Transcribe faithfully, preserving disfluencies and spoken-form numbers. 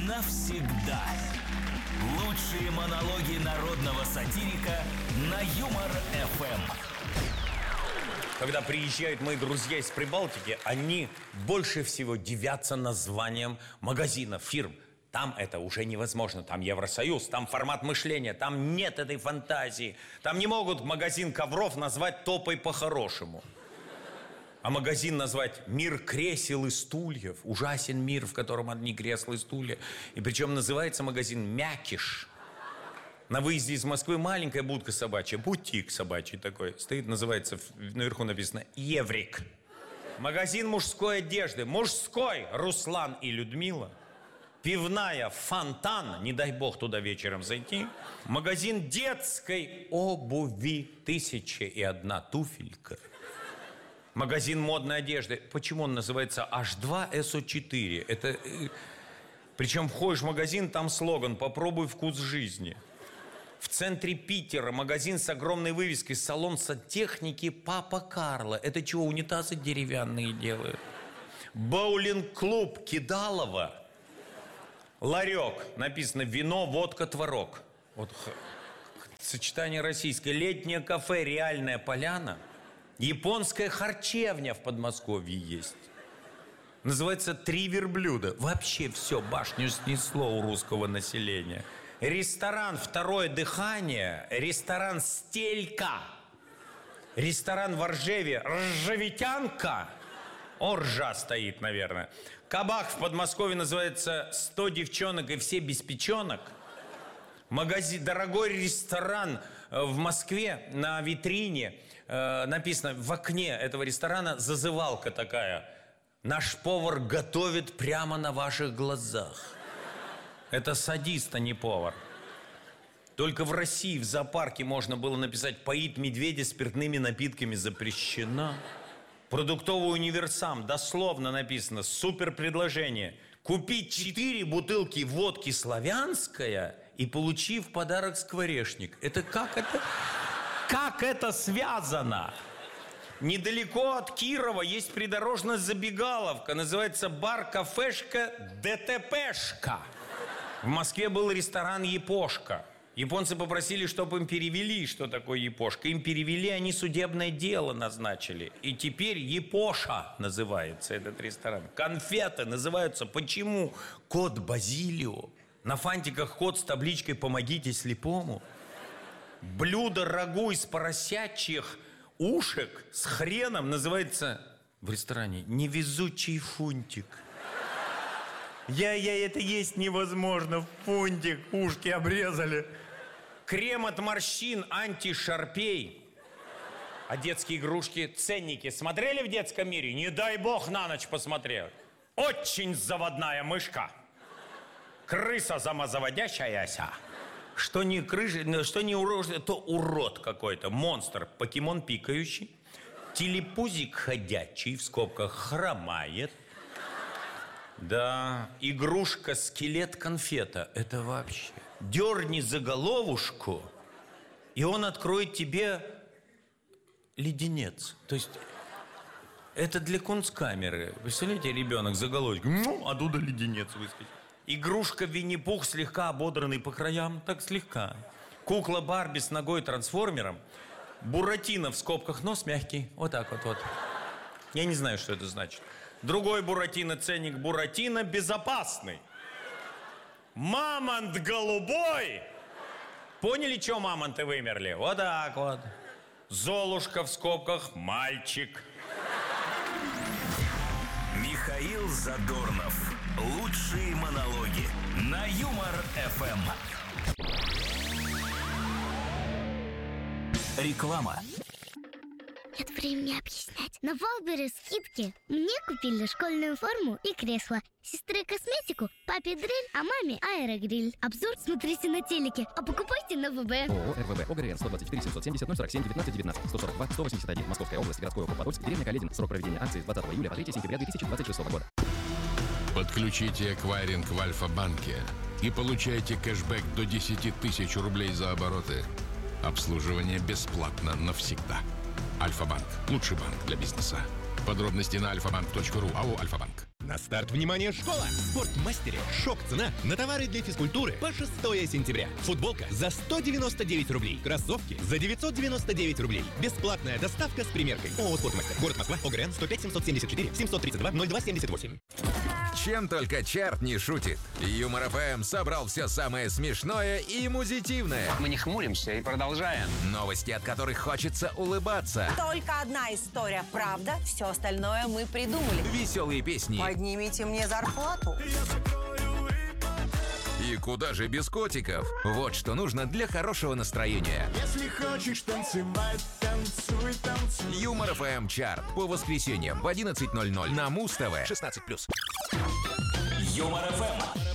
навсегда. Лучшие монологи народного сатирика на Юмор-эф эм. Когда приезжают мои друзья из Прибалтики, они больше всего дивятся названием магазинов, фирм. Там это уже невозможно, там Евросоюз, там формат мышления, там нет этой фантазии. Там не могут магазин ковров назвать топой по-хорошему. А магазин назвать «Мир кресел и стульев». Ужасен мир, в котором одни кресла и стулья. И причем называется магазин «Мякиш». На выезде из Москвы маленькая будка собачья, бутик собачий такой. Стоит, называется, наверху написано «Еврик». Магазин мужской одежды. Мужской Руслан и Людмила. Пивная «Фонтан». Не дай бог туда вечером зайти. Магазин детской обуви. Тысяча и одна туфелька. Магазин модной одежды. Почему он называется эйч два эс о четыре? Это... Причем входишь в магазин, там слоган «Попробуй вкус жизни». В центре Питера магазин с огромной вывеской «Салон сантехники Папа Карло». Это чего, унитазы деревянные делают? Боулинг-клуб Кидалова. Ларек. Написано «Вино, водка, творог». Вот сочетание российское. Летнее кафе «Реальная поляна». Японская харчевня в Подмосковье есть. Называется «Три верблюда». Вообще все, башню снесло у русского населения. Ресторан «Второе дыхание», ресторан «Стелька», ресторан в Ржеве «Ржевитянка». О, ржа стоит, наверное. Кабак в Подмосковье называется «Сто девчонок и все без печенок». Магазин, дорогой ресторан в Москве, на витрине э, написано в окне этого ресторана зазывалка такая: «Наш повар готовит прямо на ваших глазах». Это садист, а не повар. Только в России в зоопарке можно было написать «Поить медведя спиртными напитками запрещено». Продуктовый универсам, дословно написано, супер предложение: купить четыре бутылки водки «Славянская» и получи в подарок скворечник. Это как это? Как это связано? Недалеко от Кирова есть придорожная забегаловка, называется бар-кафешка ДТПшка. В Москве был ресторан «Япошка». Японцы попросили, чтобы им перевели, что такое «Япошка». Им перевели, они судебное дело назначили. И теперь «Япоша» называется этот ресторан. Конфеты называются почему? Кот Базилио. На фантиках кот с табличкой «Помогите слепому». Блюдо рагу из поросячьих ушек с хреном называется в ресторане «Невезучий фунтик». Я, я, это есть невозможно. Фунтик, ушки обрезали. Крем от морщин антишарпей. А детские игрушки, ценники смотрели в детском мире? Не дай бог на ночь посмотрел. Очень заводная мышка. Крыса самозаводящаяся. Что не крыша, что не урод, то урод какой-то. Монстр, покемон пикающий. Телепузик ходячий, в скобках хромает. Да, игрушка скелет-конфета. Это вообще. Дерни за головушку, и он откроет тебе леденец. То есть это для кунсткамеры. Представляете, ребенок за головочку, а оттуда леденец выскочит. Игрушка Винни-Пух, слегка ободранный по краям, так слегка. Кукла Барби с ногой-трансформером. Буратино в скобках, нос мягкий. Вот так вот, вот. Я не знаю, что это значит. Другой Буратино, ценник Буратино безопасный. Мамонт голубой. Поняли, что мамонты вымерли? Вот так вот. Золушка в скобках мальчик. Михаил Задорнов. Лучшие монологи на Юмор-эф эм. Реклама. Нет времени объяснять. На Валбере скидки. Мне купили школьную форму и кресло. Сестре косметику, папе дрель, а маме аэрогриль. Обзор смотрите на телеке, а покупайте на ВБ. ООО РВВ ОГРН сто двадцать четыре семьсот семьдесят ноль сорок семь девятнадцать девятнадцать сто сорок два сто восемьдесят один Московская область, городской округ Подольск, деревня Каледин. Срок проведения акции с двадцатого июля по третьего сентября две тысячи двадцать шестого года. Подключите эквайринг в Альфа-банке и получайте кэшбэк до десять тысяч рублей за обороты. Обслуживание бесплатно навсегда. Альфа-банк. Лучший банк для бизнеса. Подробности на альфа банк точка ру. АО «Альфа-банк». На старт, внимание, школа! В Спортмастере шок-цена на товары для физкультуры по шестое сентября. Футболка за сто девяносто девять рублей. Кроссовки за девятьсот девяносто девять рублей. Бесплатная доставка с примеркой. ООО «Спортмастер». Город Москва. ОГРН сто пять семьсот семьдесят четыре семьсот тридцать два ноль два семьдесят восемь. Чем только чарт не шутит. Юмор ФМ собрал все самое смешное и музитивное. Мы не хмуримся и продолжаем. Новости, от которых хочется улыбаться. Только одна история, правда, все остальное мы придумали. Веселые песни. Поднимите мне зарплату. И куда же без котиков? Вот что нужно для хорошего настроения. Если хочешь танцевать, танцуй, танцуй. Юмор ФМ чарт по воскресеньям в одиннадцать ноль ноль на Муз-ТВ. шестнадцать плюс. Юмор ФМ.